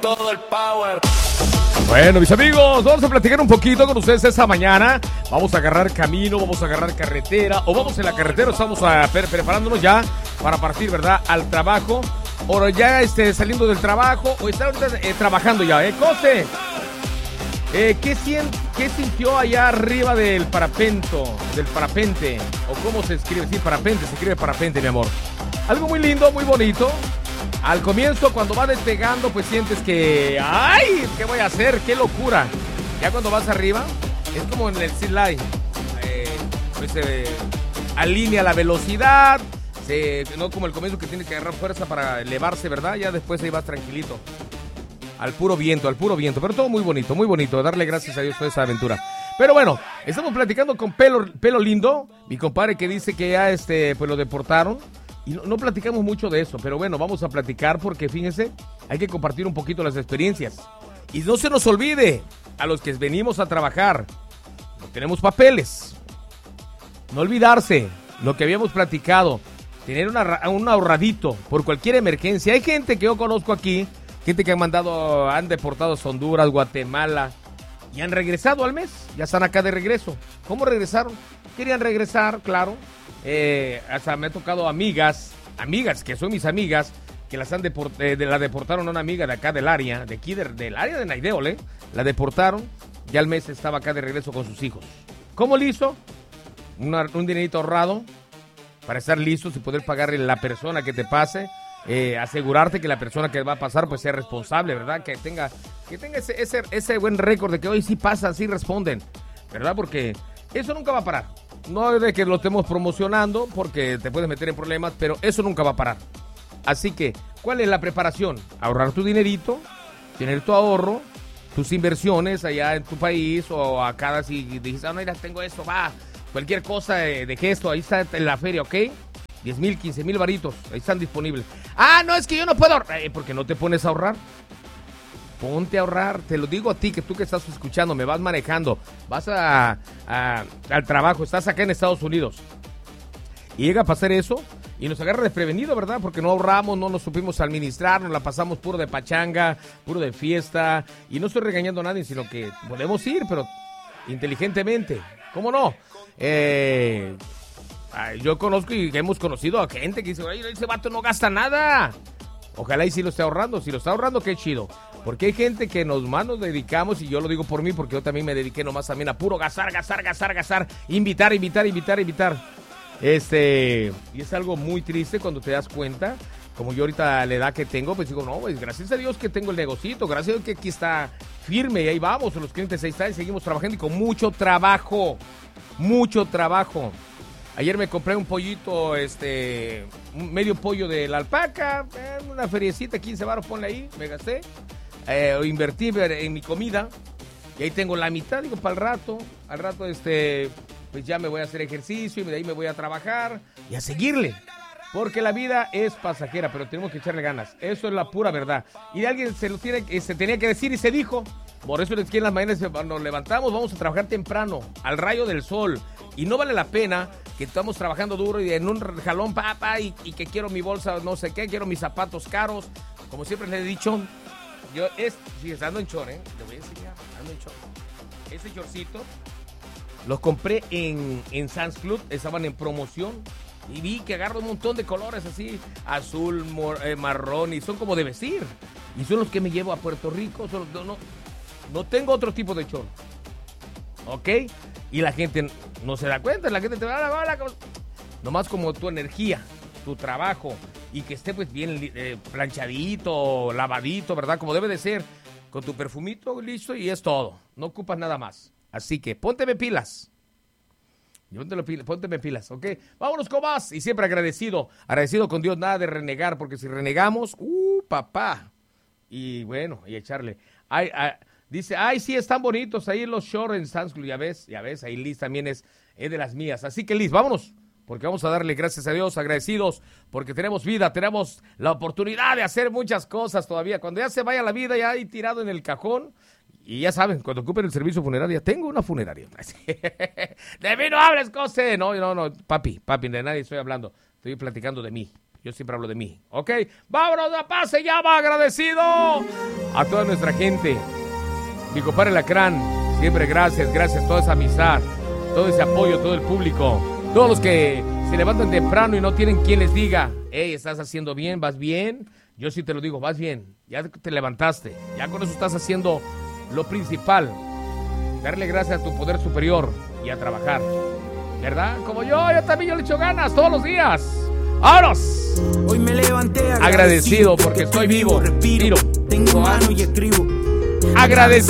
Todo el power. Bueno, mis amigos, vamos a platicar un poquito con ustedes esta mañana. Vamos a agarrar camino, vamos a agarrar carretera, o vamos en la carretera, estamos preparándonos ya para partir, ¿verdad?, al trabajo. O ya saliendo del trabajo, o estar trabajando ya, Cose. ¿Qué sintió allá arriba del parapente? ¿O cómo se escribe? Sí, parapente, se escribe parapente, mi amor. Algo muy lindo, muy bonito. Al comienzo, cuando va despegando, pues sientes que... ¡Ay! ¿Qué voy a hacer? ¡Qué locura! Ya cuando vas arriba, es como en el zip line. Alinea la velocidad. No como el comienzo que tiene que agarrar fuerza para elevarse, ¿verdad? Ya después ahí vas tranquilito. Al puro viento. Pero todo muy bonito. Darle gracias a Dios por esa aventura. Pero bueno, estamos platicando con Pelo Lindo, mi compadre que dice que ya pues lo deportaron. Y no platicamos mucho de eso, pero bueno, vamos a platicar porque fíjense, hay que compartir un poquito las experiencias. Y no se nos olvide, a los que venimos a trabajar, no tenemos papeles. No olvidarse lo que habíamos platicado, tener un ahorradito por cualquier emergencia. Hay gente que yo conozco aquí, gente que han deportado a Honduras, Guatemala, y han regresado al mes, ya están acá de regreso. ¿Cómo regresaron? Querían regresar, claro. Hasta me ha tocado amigas que son mis amigas, que la deportaron a una amiga de acá del área, del área de Naideole, la deportaron, ya al mes estaba acá de regreso con sus hijos. ¿Cómo le hizo? Un dinerito ahorrado para estar listos y poder pagarle a la persona que te pase, asegurarte que la persona que va a pasar pues sea responsable, ¿verdad? Que tenga ese buen récord de que hoy sí pasa, sí responden, ¿verdad? Porque eso nunca va a parar. No es de que lo estemos promocionando porque te puedes meter en problemas, pero eso nunca va a parar. Así que, ¿cuál es la preparación? Ahorrar tu dinerito, tener tu ahorro, tus inversiones allá en tu país o acá si dices, no, mira, tengo eso, va, cualquier cosa de gesto, ahí está en la feria, ¿ok? 10,000, 15,000 varitos, ahí están disponibles. No, es que yo no puedo ahorrar, porque no te pones a ahorrar. Ponte a ahorrar, te lo digo a ti, que tú que estás escuchando, me vas manejando, vas al trabajo, estás acá en Estados Unidos y llega a pasar eso y nos agarra desprevenido, ¿verdad? Porque no ahorramos, no nos supimos administrar, nos la pasamos puro de pachanga, puro de fiesta, y no estoy regañando a nadie, sino que podemos ir, pero inteligentemente, ¿cómo no? Yo conozco y hemos conocido a gente que dice, oye, ese vato no gasta nada. Ojalá y sí lo esté ahorrando, si lo está ahorrando, qué chido. Porque hay gente que nos dedicamos, y yo lo digo por mí, porque yo también me dediqué nomás también a puro gastar, invitar. Y es algo muy triste cuando te das cuenta, como yo ahorita la edad que tengo, pues digo, no, pues gracias a Dios que tengo el negocito, gracias a Dios que aquí está firme, y ahí vamos, los clientes ahí están, y seguimos trabajando, y con mucho trabajo. Ayer me compré un pollito, medio pollo de la alpaca, una feriecita, 15 baros, ponle ahí, me gasté. Invertí en mi comida y ahí tengo la mitad, digo, para el rato. Al rato, pues ya me voy a hacer ejercicio y de ahí me voy a trabajar y a seguirle. Porque la vida es pasajera, pero tenemos que echarle ganas. Eso es la pura verdad. Y alguien se tenía que decir y se dijo. Por eso es que en las mañanas nos levantamos, vamos a trabajar temprano, al rayo del sol. Y no vale la pena que estamos trabajando duro y en un jalón, y que quiero mi bolsa, no sé qué, quiero mis zapatos caros. Como siempre les he dicho, ando en short, le voy a enseñar, ando en short. Ese shortcito los compré en Sam's Club, estaban en promoción. Y vi que agarro un montón de colores así, azul, marrón, y son como de vestir. Y son los que me llevo a Puerto Rico. No tengo otro tipo de short. ¿Ok? Y la gente no se da cuenta, la gente te va a la bala. Nomás como tu energía, tu trabajo, y que esté pues bien planchadito, lavadito, ¿verdad? Como debe de ser, con tu perfumito listo y es todo. No ocupas nada más. Así que pónteme pilas. Pónteme pilas, ¿ok? Vámonos con más. Y siempre agradecido con Dios, nada de renegar, porque si renegamos, papá. Y bueno, y echarle. Dice, sí, están bonitos ahí los shorts en Sam's Club. Ya ves, ahí Liz también es de las mías. Así que Liz, vámonos, porque vamos a darle gracias a Dios, agradecidos, porque tenemos vida, tenemos la oportunidad de hacer muchas cosas todavía. Cuando ya se vaya la vida, ya ahí tirado en el cajón. Y ya saben, cuando ocupen el servicio funerario, tengo una funeraria. De mí no hables, Cose. No, papi, de nadie estoy hablando. Estoy platicando de mí. Yo siempre hablo de mí, ¿ok? Vámonos, La Paz se llama agradecido a toda nuestra gente. Mi compadre Lacrán, siempre gracias, toda esa amistad, todo ese apoyo, todo el público, todos los que se levantan temprano y no tienen quien les diga, hey, estás haciendo bien, vas bien. Yo sí te lo digo, vas bien, ya te levantaste, ya con eso estás haciendo lo principal, darle gracias a tu poder superior y a trabajar, ¿verdad? Como yo también le echo ganas todos los días. ¡Vámonos! Hoy me levanté agradecido porque estoy vivo, respiro, tengo mano y escribo. Agradecido.